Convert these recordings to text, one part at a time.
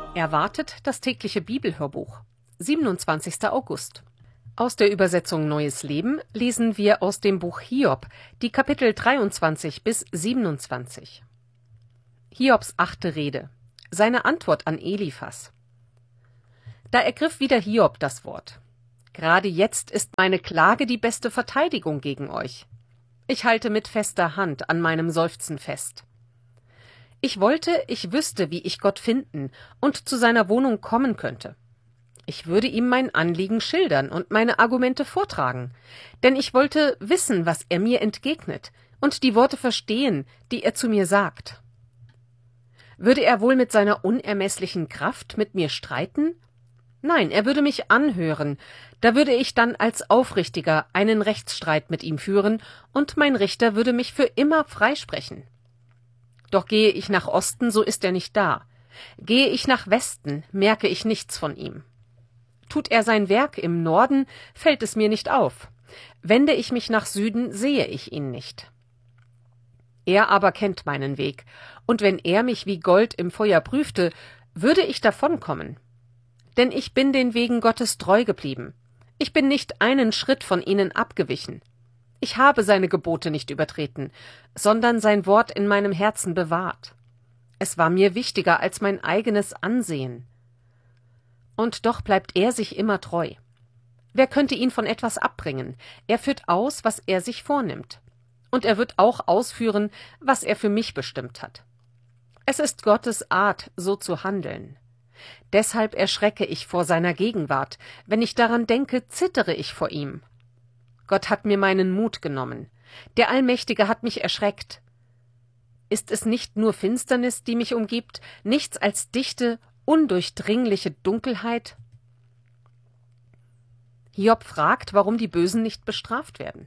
Erwartet das tägliche Bibelhörbuch. 27. August. Aus der Übersetzung Neues Leben lesen wir aus dem Buch Hiob, die Kapitel 23 bis 27. Hiobs 8. Rede. Seine Antwort an Eliphas. Da ergriff wieder Hiob das Wort. Gerade jetzt ist meine Klage die beste Verteidigung gegen euch. Ich halte mit fester Hand an meinem Seufzen fest. Ich wollte, ich wüsste, wie ich Gott finden und zu seiner Wohnung kommen könnte. Ich würde ihm mein Anliegen schildern und meine Argumente vortragen, denn ich wollte wissen, was er mir entgegnet und die Worte verstehen, die er zu mir sagt. Würde er wohl mit seiner unermesslichen Kraft mit mir streiten? Nein, er würde mich anhören, da würde ich dann als Aufrichtiger einen Rechtsstreit mit ihm führen und mein Richter würde mich für immer freisprechen. Doch gehe ich nach Osten, so ist er nicht da. Gehe ich nach Westen, merke ich nichts von ihm. Tut er sein Werk im Norden, fällt es mir nicht auf. Wende ich mich nach Süden, sehe ich ihn nicht. Er aber kennt meinen Weg, und wenn er mich wie Gold im Feuer prüfte, würde ich davonkommen. Denn ich bin den Wegen Gottes treu geblieben. Ich bin nicht einen Schritt von ihnen abgewichen. Ich habe seine Gebote nicht übertreten, sondern sein Wort in meinem Herzen bewahrt. Es war mir wichtiger als mein eigenes Ansehen. Und doch bleibt er sich immer treu. Wer könnte ihn von etwas abbringen? Er führt aus, was er sich vornimmt. Und er wird auch ausführen, was er für mich bestimmt hat. Es ist Gottes Art, so zu handeln. Deshalb erschrecke ich vor seiner Gegenwart. Wenn ich daran denke, zittere ich vor ihm. Gott hat mir meinen Mut genommen. Der Allmächtige hat mich erschreckt. Ist es nicht nur Finsternis, die mich umgibt, nichts als dichte, undurchdringliche Dunkelheit? Hiob fragt, warum die Bösen nicht bestraft werden.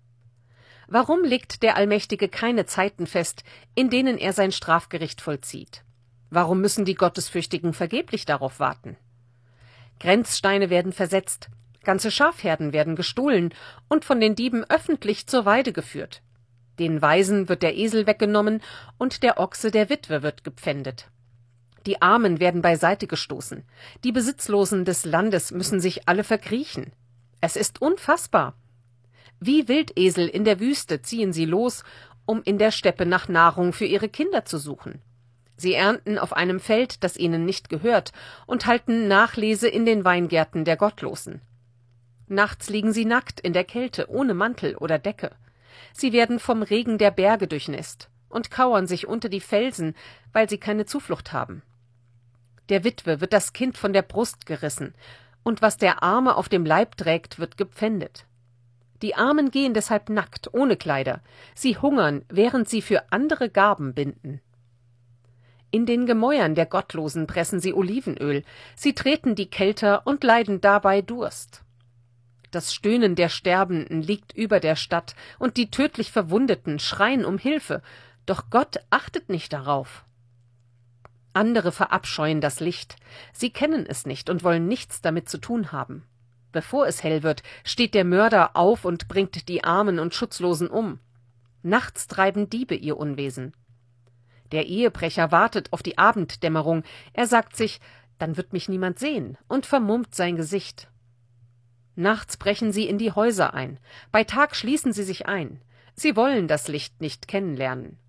Warum legt der Allmächtige keine Zeiten fest, in denen er sein Strafgericht vollzieht? Warum müssen die Gottesfürchtigen vergeblich darauf warten? Grenzsteine werden versetzt, ganze Schafherden werden gestohlen und von den Dieben öffentlich zur Weide geführt. Den Waisen wird der Esel weggenommen und der Ochse der Witwe wird gepfändet. Die Armen werden beiseite gestoßen. Die Besitzlosen des Landes müssen sich alle verkriechen. Es ist unfassbar. Wie Wildesel in der Wüste ziehen sie los, um in der Steppe nach Nahrung für ihre Kinder zu suchen. Sie ernten auf einem Feld, das ihnen nicht gehört, und halten Nachlese in den Weingärten der Gottlosen. Nachts liegen sie nackt in der Kälte, ohne Mantel oder Decke. Sie werden vom Regen der Berge durchnässt und kauern sich unter die Felsen, weil sie keine Zuflucht haben. Der Witwe wird das Kind von der Brust gerissen, und was der Arme auf dem Leib trägt, wird gepfändet. Die Armen gehen deshalb nackt, ohne Kleider. Sie hungern, während sie für andere Garben binden. In den Gemäuern der Gottlosen pressen sie Olivenöl. Sie treten die Kälter und leiden dabei Durst. Das Stöhnen der Sterbenden liegt über der Stadt, und die tödlich Verwundeten schreien um Hilfe, doch Gott achtet nicht darauf. Andere verabscheuen das Licht, sie kennen es nicht und wollen nichts damit zu tun haben. Bevor es hell wird, steht der Mörder auf und bringt die Armen und Schutzlosen um. Nachts treiben Diebe ihr Unwesen. Der Ehebrecher wartet auf die Abenddämmerung, er sagt sich, dann wird mich niemand sehen, und vermummt sein Gesicht. Nachts brechen sie in die Häuser ein, bei Tag schließen sie sich ein. Sie wollen das Licht nicht kennenlernen.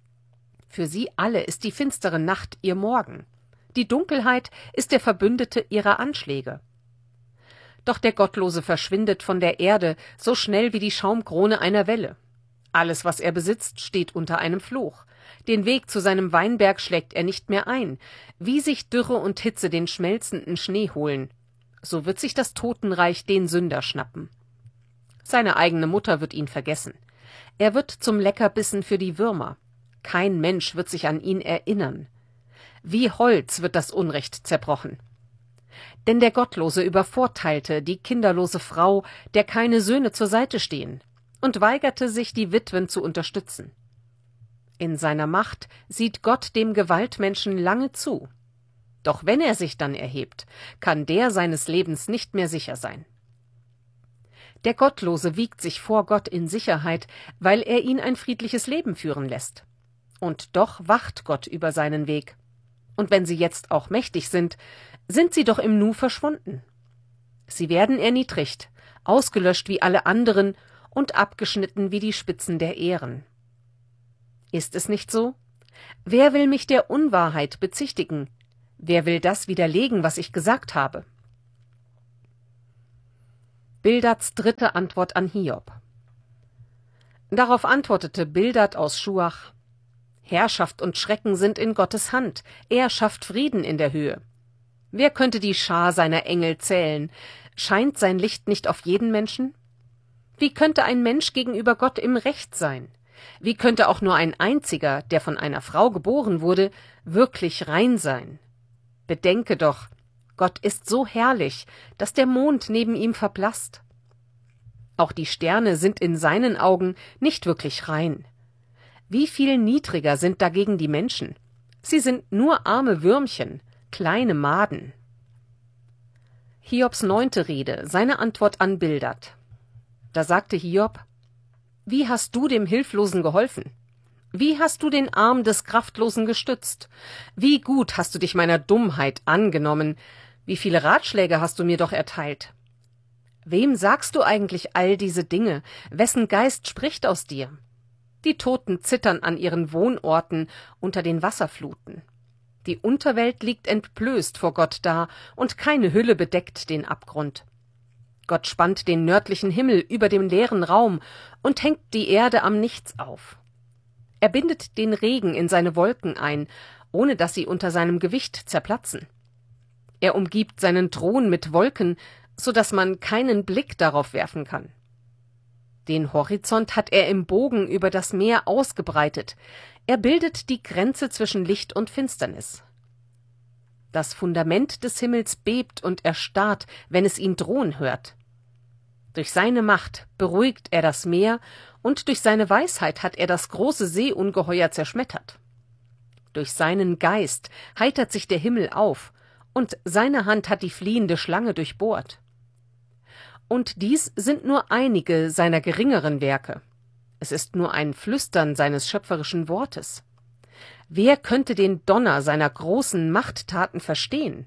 Für sie alle ist die finstere Nacht ihr Morgen. Die Dunkelheit ist der Verbündete ihrer Anschläge. Doch der Gottlose verschwindet von der Erde so schnell wie die Schaumkrone einer Welle. Alles, was er besitzt, steht unter einem Fluch. Den Weg zu seinem Weinberg schlägt er nicht mehr ein. Wie sich Dürre und Hitze den schmelzenden Schnee holen, so wird sich das Totenreich den Sünder schnappen. Seine eigene Mutter wird ihn vergessen. Er wird zum Leckerbissen für die Würmer. Kein Mensch wird sich an ihn erinnern. Wie Holz wird das Unrecht zerbrochen. Denn der Gottlose übervorteilte die kinderlose Frau, der keine Söhne zur Seite stehen, und weigerte sich, die Witwen zu unterstützen. In seiner Macht sieht Gott dem Gewaltmenschen lange zu. Doch wenn er sich dann erhebt, kann der seines Lebens nicht mehr sicher sein. Der Gottlose wiegt sich vor Gott in Sicherheit, weil er ihn ein friedliches Leben führen lässt. Und doch wacht Gott über seinen Weg. und wenn sie jetzt auch mächtig sind sie doch im Nu verschwunden. Sie werden erniedrigt, ausgelöscht wie alle anderen und abgeschnitten wie die Spitzen der Ähren. Ist es nicht so? Wer will mich der Unwahrheit bezichtigen? Wer will das widerlegen, was ich gesagt habe? Bildads dritte Antwort an Hiob. Darauf antwortete Bildad aus Schuach: Herrschaft und Schrecken sind in Gottes Hand, er schafft Frieden in der Höhe. Wer könnte die Schar seiner Engel zählen? Scheint sein Licht nicht auf jeden Menschen? Wie könnte ein Mensch gegenüber Gott im Recht sein? Wie könnte auch nur ein einziger, der von einer Frau geboren wurde, wirklich rein sein? Bedenke doch, Gott ist so herrlich, dass der Mond neben ihm verblasst. Auch die Sterne sind in seinen Augen nicht wirklich rein. Wie viel niedriger sind dagegen die Menschen? Sie sind nur arme Würmchen, kleine Maden. Hiobs 9. Rede, seine Antwort an Bildad. Da sagte Hiob: Wie hast du dem Hilflosen geholfen? Wie hast du den Arm des Kraftlosen gestützt? Wie gut hast du dich meiner Dummheit angenommen? Wie viele Ratschläge hast du mir doch erteilt? Wem sagst du eigentlich all diese Dinge? Wessen Geist spricht aus dir? Die Toten zittern an ihren Wohnorten unter den Wasserfluten. Die Unterwelt liegt entblößt vor Gott da, und keine Hülle bedeckt den Abgrund. Gott spannt den nördlichen Himmel über dem leeren Raum und hängt die Erde am Nichts auf. Er bindet den Regen in seine Wolken ein, ohne dass sie unter seinem Gewicht zerplatzen. Er umgibt seinen Thron mit Wolken, so dass man keinen Blick darauf werfen kann. Den Horizont hat er im Bogen über das Meer ausgebreitet. Er bildet die Grenze zwischen Licht und Finsternis. Das Fundament des Himmels bebt und erstarrt, wenn es ihn drohen hört. Durch seine Macht beruhigt er das Meer, und durch seine Weisheit hat er das große Seeungeheuer zerschmettert. Durch seinen Geist heitert sich der Himmel auf, und seine Hand hat die fliehende Schlange durchbohrt. Und dies sind nur einige seiner geringeren Werke. Es ist nur ein Flüstern seines schöpferischen Wortes. Wer könnte den Donner seiner großen Machttaten verstehen?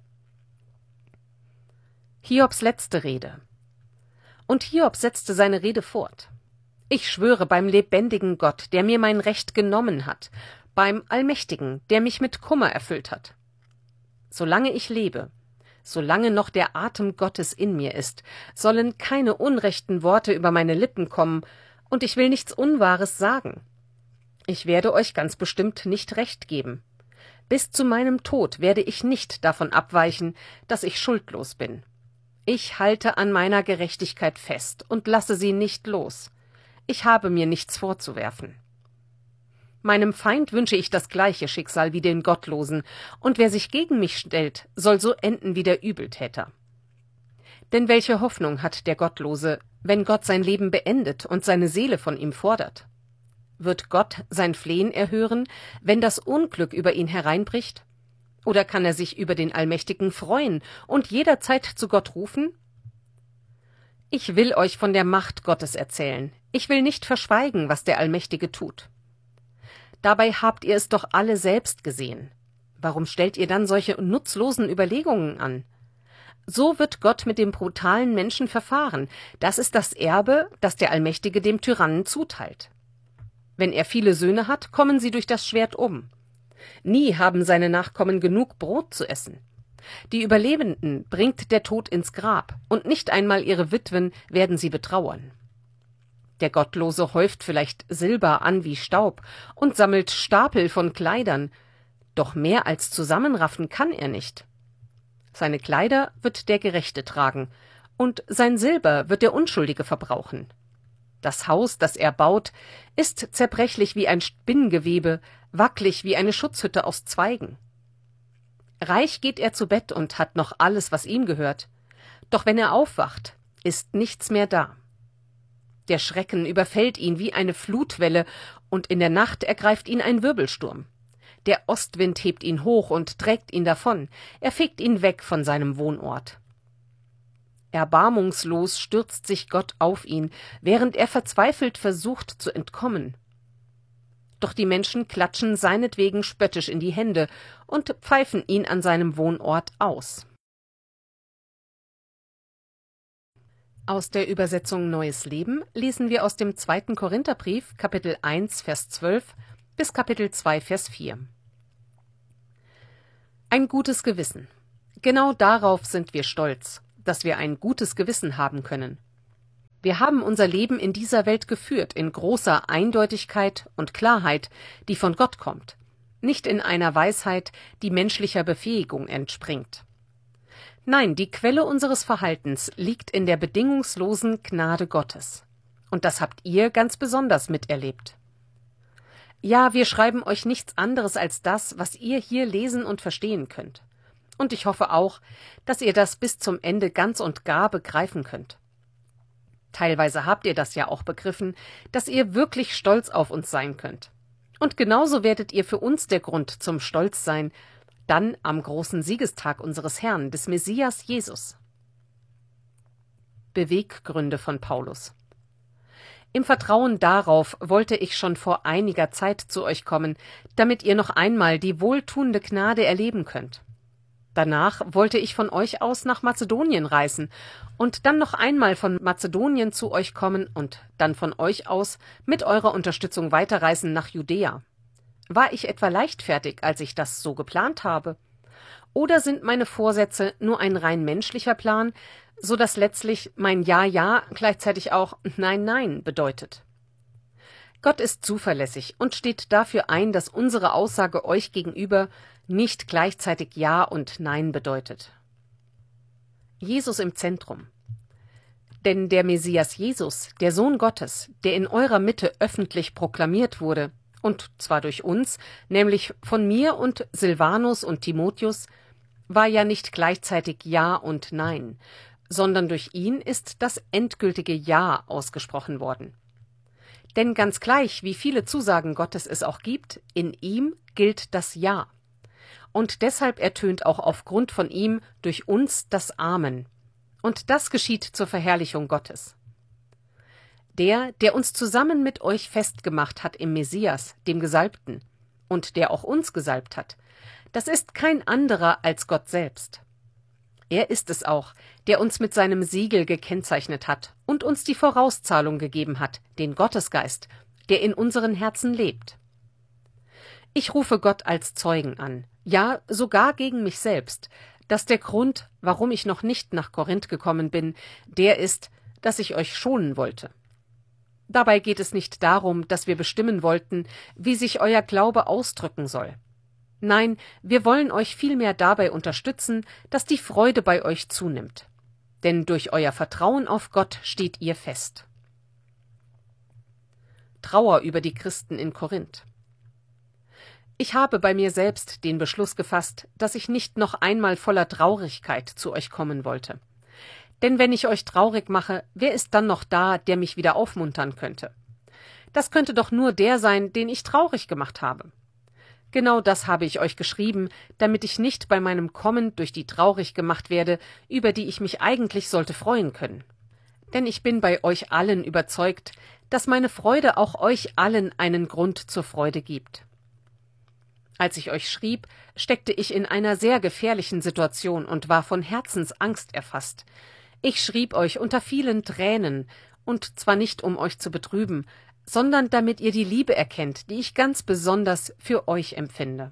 Hiobs letzte Rede. Und Hiob setzte seine Rede fort. Ich schwöre beim lebendigen Gott, der mir mein Recht genommen hat, beim Allmächtigen, der mich mit Kummer erfüllt hat. Solange ich lebe, solange noch der Atem Gottes in mir ist, sollen keine unrechten Worte über meine Lippen kommen, und ich will nichts Unwahres sagen. Ich werde euch ganz bestimmt nicht recht geben. Bis zu meinem Tod werde ich nicht davon abweichen, dass ich schuldlos bin. Ich halte an meiner Gerechtigkeit fest und lasse sie nicht los. Ich habe mir nichts vorzuwerfen. Meinem Feind wünsche ich das gleiche Schicksal wie den Gottlosen, und wer sich gegen mich stellt, soll so enden wie der Übeltäter. Denn welche Hoffnung hat der Gottlose, wenn Gott sein Leben beendet und seine Seele von ihm fordert? Wird Gott sein Flehen erhören, wenn das Unglück über ihn hereinbricht? Oder kann er sich über den Allmächtigen freuen und jederzeit zu Gott rufen? Ich will euch von der Macht Gottes erzählen. Ich will nicht verschweigen, was der Allmächtige tut. Dabei habt ihr es doch alle selbst gesehen. Warum stellt ihr dann solche nutzlosen Überlegungen an? So wird Gott mit dem brutalen Menschen verfahren. Das ist das Erbe, das der Allmächtige dem Tyrannen zuteilt. Wenn er viele Söhne hat, kommen sie durch das Schwert um. Nie haben seine Nachkommen genug Brot zu essen. Die Überlebenden bringt der Tod ins Grab, und nicht einmal ihre Witwen werden sie betrauern. Der Gottlose häuft vielleicht Silber an wie Staub und sammelt Stapel von Kleidern, doch mehr als zusammenraffen kann er nicht. Seine Kleider wird der Gerechte tragen, und sein Silber wird der Unschuldige verbrauchen. Das Haus, das er baut, ist zerbrechlich wie ein Spinngewebe, wackelig wie eine Schutzhütte aus Zweigen. Reich geht er zu Bett und hat noch alles, was ihm gehört. Doch wenn er aufwacht, ist nichts mehr da. Der Schrecken überfällt ihn wie eine Flutwelle, und in der Nacht ergreift ihn ein Wirbelsturm. Der Ostwind hebt ihn hoch und trägt ihn davon, er fegt ihn weg von seinem Wohnort. Erbarmungslos stürzt sich Gott auf ihn, während er verzweifelt versucht zu entkommen. doch die Menschen klatschen seinetwegen spöttisch in die Hände und pfeifen ihn an seinem Wohnort aus. Aus der Übersetzung Neues Leben lesen wir aus dem 2. Korintherbrief, Kapitel 1, Vers 12 bis Kapitel 2, Vers 4. Ein gutes Gewissen. Genau darauf sind wir stolz, dass wir ein gutes Gewissen haben können. Wir haben unser Leben in dieser Welt geführt, in großer Eindeutigkeit und Klarheit, die von Gott kommt, nicht in einer Weisheit, die menschlicher Befähigung entspringt. Nein, die Quelle unseres Verhaltens liegt in der bedingungslosen Gnade Gottes. Und das habt ihr ganz besonders miterlebt. Ja, wir schreiben euch nichts anderes als das, was ihr hier lesen und verstehen könnt. Und ich hoffe auch, dass ihr das bis zum Ende ganz und gar begreifen könnt. Teilweise habt ihr das ja auch begriffen, dass ihr wirklich stolz auf uns sein könnt. Und genauso werdet ihr für uns der Grund zum Stolz sein, dann am großen Siegestag unseres Herrn, des Messias Jesus. Beweggründe von Paulus. Im Vertrauen darauf wollte ich schon vor einiger Zeit zu euch kommen, damit ihr noch einmal die wohltuende Gnade erleben könnt. Danach wollte ich von euch aus nach Mazedonien reisen und dann noch einmal von Mazedonien zu euch kommen und dann von euch aus mit eurer Unterstützung weiterreisen nach Judäa. War ich etwa leichtfertig, als ich das so geplant habe? Oder sind meine Vorsätze nur ein rein menschlicher Plan, so dass letztlich mein Ja, Ja gleichzeitig auch Nein, Nein bedeutet? Gott ist zuverlässig und steht dafür ein, dass unsere Aussage euch gegenüber nicht gleichzeitig Ja und Nein bedeutet. Jesus im Zentrum. Denn der Messias Jesus, der Sohn Gottes, der in eurer Mitte öffentlich proklamiert wurde, und zwar durch uns, nämlich von mir und Silvanus und Timotheus, war ja nicht gleichzeitig Ja und Nein, sondern durch ihn ist das endgültige Ja ausgesprochen worden. Denn ganz gleich, wie viele Zusagen Gottes es auch gibt, in ihm gilt das Ja. Und deshalb ertönt auch aufgrund von ihm durch uns das Amen. Und das geschieht zur Verherrlichung Gottes. Der uns zusammen mit euch festgemacht hat im Messias, dem Gesalbten, und der auch uns gesalbt hat, das ist kein anderer als Gott selbst. Er ist es auch, der uns mit seinem Siegel gekennzeichnet hat und uns die Vorauszahlung gegeben hat, den Gottesgeist, der in unseren Herzen lebt. Ich rufe Gott als Zeugen an, ja sogar gegen mich selbst, dass der Grund, warum ich noch nicht nach Korinth gekommen bin, der ist, dass ich euch schonen wollte. Dabei geht es nicht darum, dass wir bestimmen wollten, wie sich euer Glaube ausdrücken soll. Nein, wir wollen euch vielmehr dabei unterstützen, dass die Freude bei euch zunimmt. Denn durch euer Vertrauen auf Gott steht ihr fest. Trauer über die Christen in Korinth. Ich habe bei mir selbst den Beschluss gefasst, dass ich nicht noch einmal voller Traurigkeit zu euch kommen wollte. Denn wenn ich euch traurig mache, wer ist dann noch da, der mich wieder aufmuntern könnte? Das könnte doch nur der sein, den ich traurig gemacht habe. Genau das habe ich euch geschrieben, damit ich nicht bei meinem Kommen durch die traurig gemacht werde, über die ich mich eigentlich sollte freuen können. Denn ich bin bei euch allen überzeugt, dass meine Freude auch euch allen einen Grund zur Freude gibt. Als ich euch schrieb, steckte ich in einer sehr gefährlichen Situation und war von Herzensangst erfasst. Ich schrieb euch unter vielen Tränen, und zwar nicht, um euch zu betrüben, sondern damit ihr die Liebe erkennt, die ich ganz besonders für euch empfinde.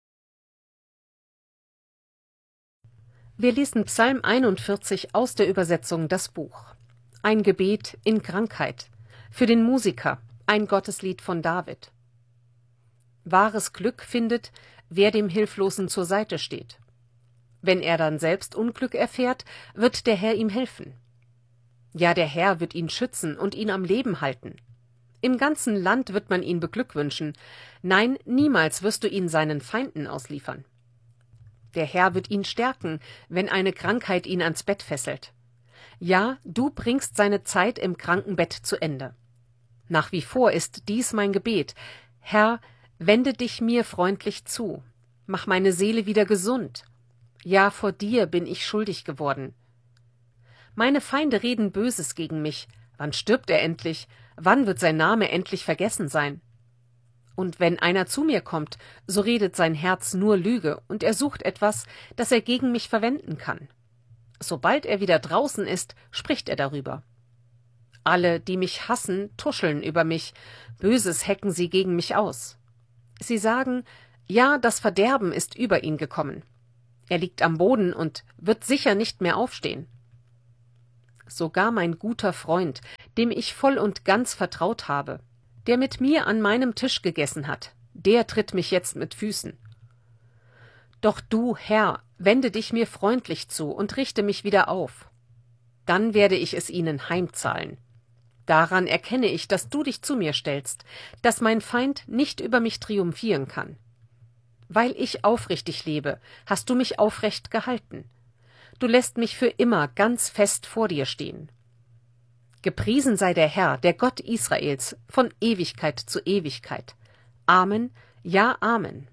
Wir lesen Psalm 41 aus der Übersetzung Das Buch. Ein Gebet in Krankheit. Für den Musiker, ein Gotteslied von David. Wahres Glück findet, wer dem Hilflosen zur Seite steht. Wenn er dann selbst Unglück erfährt, wird der Herr ihm helfen. Ja, der Herr wird ihn schützen und ihn am Leben halten. Im ganzen Land wird man ihn beglückwünschen. Nein, niemals wirst du ihn seinen Feinden ausliefern. Der Herr wird ihn stärken, wenn eine Krankheit ihn ans Bett fesselt. Ja, du bringst seine Zeit im Krankenbett zu Ende. Nach wie vor ist dies mein Gebet. Herr, wende dich mir freundlich zu. Mach meine Seele wieder gesund. Ja, vor dir bin ich schuldig geworden. Meine Feinde reden Böses gegen mich. Wann stirbt er endlich? Wann wird sein Name endlich vergessen sein? Und wenn einer zu mir kommt, so redet sein Herz nur Lüge, und er sucht etwas, das er gegen mich verwenden kann. Sobald er wieder draußen ist, spricht er darüber. Alle, die mich hassen, tuscheln über mich, Böses hecken sie gegen mich aus. Sie sagen, ja, das Verderben ist über ihn gekommen. Er liegt am Boden und wird sicher nicht mehr aufstehen. Sogar mein guter Freund, dem ich voll und ganz vertraut habe, der mit mir an meinem Tisch gegessen hat, der tritt mich jetzt mit Füßen. Doch du, Herr, wende dich mir freundlich zu und richte mich wieder auf. Dann werde ich es ihnen heimzahlen. Daran erkenne ich, dass du dich zu mir stellst, dass mein Feind nicht über mich triumphieren kann. Weil ich aufrichtig lebe, hast du mich aufrecht gehalten. Du lässt mich für immer ganz fest vor dir stehen. Gepriesen sei der Herr, der Gott Israels, von Ewigkeit zu Ewigkeit. Amen, ja, Amen.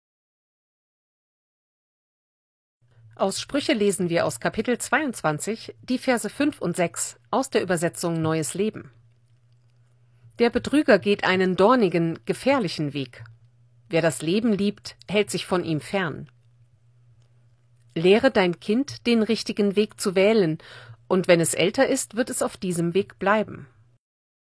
Aus Sprüche lesen wir aus Kapitel 22 die Verse 5 und 6 aus der Übersetzung Neues Leben. Der Betrüger geht einen dornigen, gefährlichen Weg. Wer das Leben liebt, hält sich von ihm fern. Lehre dein Kind, den richtigen Weg zu wählen, und wenn es älter ist, wird es auf diesem Weg bleiben.